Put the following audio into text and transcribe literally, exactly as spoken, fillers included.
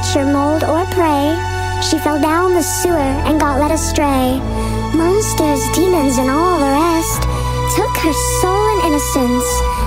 creature, mold, or prey. She fell down the sewer and got led astray. Monsters, demons, and all the rest took her soul and innocence